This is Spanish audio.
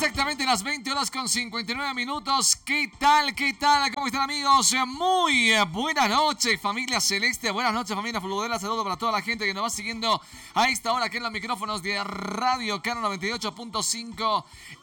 exactamente las 20 horas con 59 minutos. ¿Qué tal? ¿Qué tal? ¿Cómo están, amigos? Muy buenas noches, familia celeste. Buenas noches, familia fulgudera. Saludo para toda la gente que nos va siguiendo a esta hora aquí en los micrófonos de Radio Cano 98.5